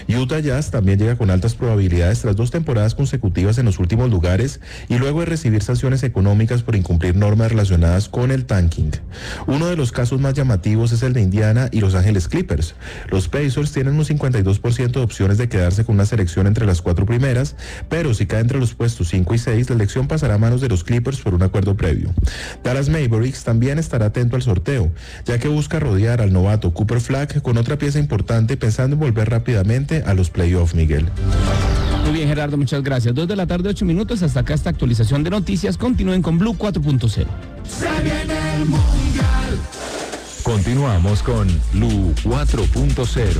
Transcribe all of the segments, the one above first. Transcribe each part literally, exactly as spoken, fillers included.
Utah Jazz también llega con altas probabilidades tras dos temporadas consecutivas en los últimos lugares y luego de recibir sanciones económicas por incumplir normas relacionadas con el tanking. Uno de los casos más llamativos es el de Indiana y Los Ángeles Clippers. Los Pacers tienen un cincuenta y dos por ciento de opciones de quedarse con una selección entre las cuatro primeras, pero si cae entre los puestos cinco y seis, la elección pasará a manos de los Clippers por un acuerdo previo. Dallas Mavericks también estará atento al sorteo, ya que busca rodear al novato Cooper Flag con otra pieza importante pensando en volver rápidamente a los playoffs, Miguel. Muy bien, Gerardo, muchas gracias. Dos de la tarde, ocho minutos. Hasta acá esta actualización de noticias. Continúen con Blue cuatro punto cero. Se viene el Mundial. Continuamos con Blue cuatro punto cero.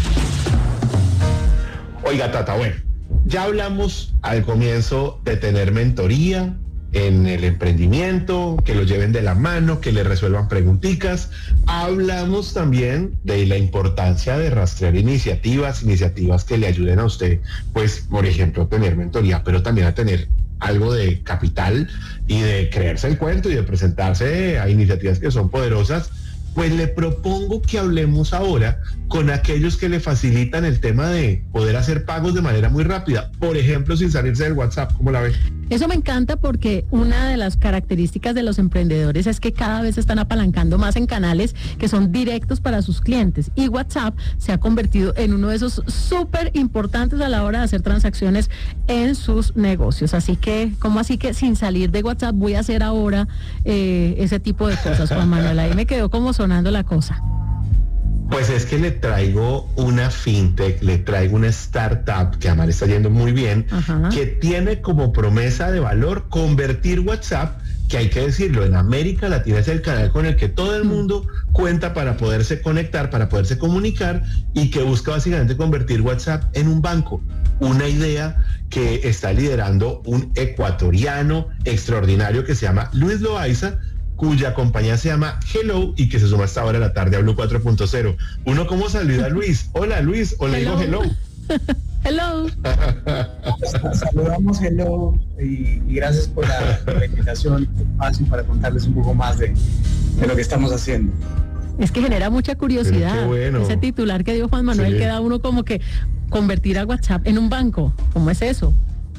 Oiga, Tata, bueno, ya hablamos al comienzo de tener mentoría en el emprendimiento, que lo lleven de la mano, que le resuelvan preguntitas. Hablamos también de la importancia de rastrear iniciativas, iniciativas que le ayuden a usted, pues, por ejemplo, a tener mentoría, pero también a tener algo de capital y de creerse el cuento y de presentarse a iniciativas que son poderosas. Pues le propongo que hablemos ahora con aquellos que le facilitan el tema de poder hacer pagos de manera muy rápida, por ejemplo, sin salirse del WhatsApp. ¿Cómo la ve? Eso me encanta porque una de las características de los emprendedores es que cada vez están apalancando más en canales que son directos para sus clientes, y WhatsApp se ha convertido en uno de esos súper importantes a la hora de hacer transacciones en sus negocios. Así que, ¿cómo así que sin salir de WhatsApp voy a hacer ahora eh, ese tipo de cosas, Juan Manuel? Ahí me quedó como sonando la cosa. Pues es que le traigo una fintech, le traigo una startup que además le está yendo muy bien, ajá, que tiene como promesa de valor convertir WhatsApp, que hay que decirlo, en América Latina es el canal con el que todo el mundo cuenta para poderse conectar, para poderse comunicar, y que busca básicamente convertir WhatsApp en un banco. Una idea que está liderando un ecuatoriano extraordinario que se llama Luis Loaiza, cuya compañía se llama Hello y que se suma hasta ahora de la tarde a Blue cuatro punto cero. Uno, ¿cómo saluda a Luis? Hola, Luis, o le digo hello. Hello. Saludamos, hello, y, y gracias por la, por la invitación, espacio para contarles un poco más de, de lo que estamos haciendo. Es que genera mucha curiosidad. Bueno. Ese titular que dio Juan Manuel, sí, queda uno como que convertir a WhatsApp en un banco. ¿Cómo es eso?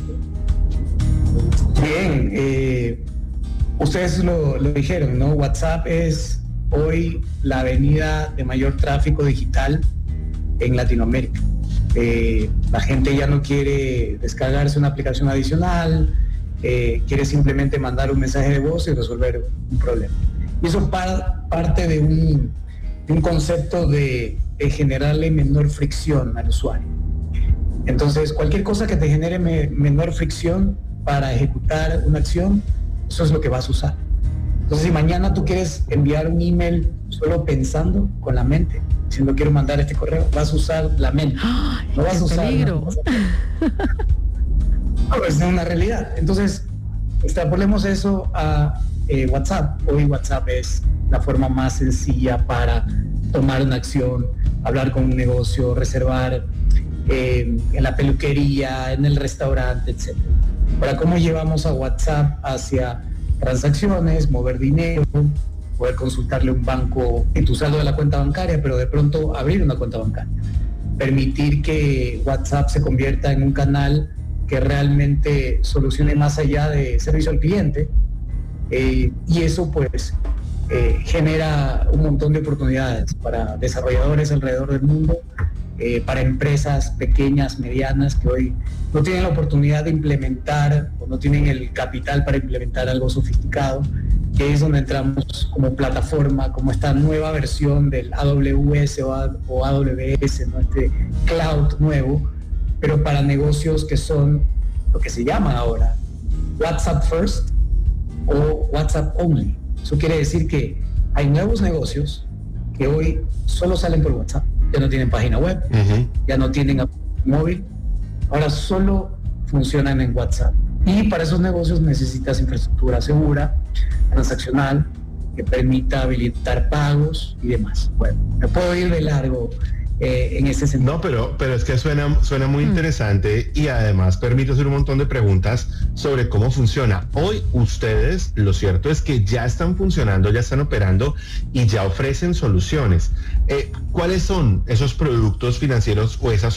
Bien, eh, ustedes lo, lo dijeron, ¿no? WhatsApp es hoy la avenida de mayor tráfico digital en Latinoamérica. Eh, la gente ya no quiere descargarse una aplicación adicional, eh, quiere simplemente mandar un mensaje de voz y resolver un problema. Y eso par, parte de un, de un concepto de, de generarle menor fricción al usuario. Entonces, cualquier cosa que te genere me, menor fricción para ejecutar una acción, eso es lo que vas a usar. Entonces, si mañana tú quieres enviar un email solo pensando con la mente, diciendo quiero mandar este correo, vas a usar la mente. No vas a usar. Peligro. No, es una realidad. Entonces, extrapolemos eso a eh, WhatsApp. Hoy WhatsApp es la forma más sencilla para tomar una acción, hablar con un negocio, reservar eh, en la peluquería, en el restaurante, etcétera. Ahora, ¿cómo llevamos a WhatsApp hacia transacciones, mover dinero, poder consultarle a un banco y tu saldo de la cuenta bancaria, pero de pronto abrir una cuenta bancaria? Permitir que WhatsApp se convierta en un canal que realmente solucione más allá de servicio al cliente, eh, y eso pues eh, genera un montón de oportunidades para desarrolladores alrededor del mundo, eh, para empresas pequeñas, medianas, que hoy no tienen la oportunidad de implementar o no tienen el capital para implementar algo sofisticado, que es donde entramos como plataforma, como esta nueva versión del A W S o, A, o A W S, ¿no? Este cloud nuevo, pero para negocios que son lo que se llama ahora WhatsApp First o WhatsApp Only. Eso quiere decir que hay nuevos negocios que hoy solo salen por WhatsApp, ya no tienen página web, uh-huh. ya no tienen móvil, ahora solo funcionan en WhatsApp. Y para esos negocios necesitas infraestructura segura, transaccional, que permita habilitar pagos y demás. Bueno, me puedo ir de largo eh, en ese sentido. No, pero, pero es que suena, suena muy mm. interesante, y además permite hacer un montón de preguntas sobre cómo funciona. Hoy ustedes, lo cierto es que ya están funcionando, ya están operando y ya ofrecen soluciones. Eh, ¿Cuáles son esos productos financieros o esas